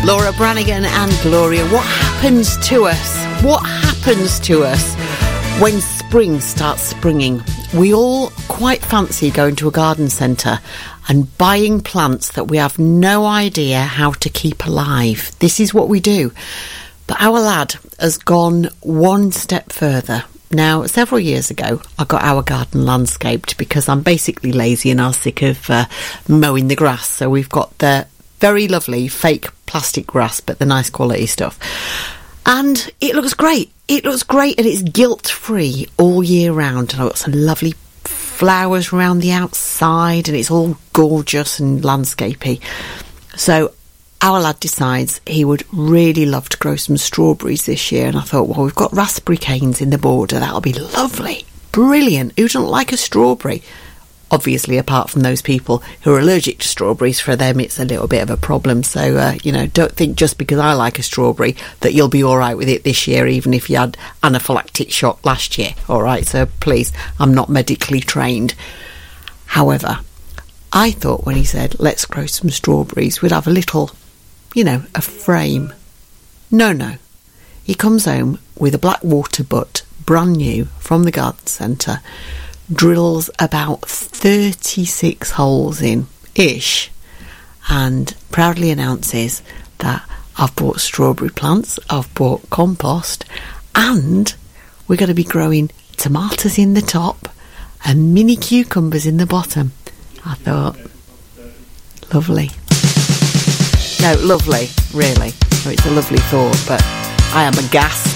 Laura Branigan and Gloria. What happens to us? What happens to us when spring starts springing? We all quite fancy going to a garden centre and buying plants that we have no idea how to keep alive. This is what we do. But our lad has gone one step further. Now, several years ago, I got our garden landscaped because I'm basically lazy and I'm sick of mowing the grass. So we've got the very lovely fake plastic grass, but the nice quality stuff. And it looks great. It looks great and it's guilt-free all year round. And I've got some lovely flowers around the outside and it's all gorgeous and landscapey. So our lad decides he would really love to grow some strawberries this year. And I thought, well, we've got raspberry canes in the border. That'll be lovely. Brilliant. Who doesn't like a strawberry? Obviously, apart from those people who are allergic to strawberries, for them it's a little bit of a problem. So, don't think just because I like a strawberry that you'll be all right with it this year, even if you had anaphylactic shock last year. All right, so please, I'm not medically trained. However, I thought when he said, let's grow some strawberries, we'd have a little, a frame. No. He comes home with a black water butt, brand new, from the garden centre, drills about 36 holes in-ish, and proudly announces that I've bought strawberry plants, I've bought compost, and we're going to be growing tomatoes in the top and mini cucumbers in the bottom. I thought, lovely. No, lovely, really. So it's a lovely thought, but I am aghast.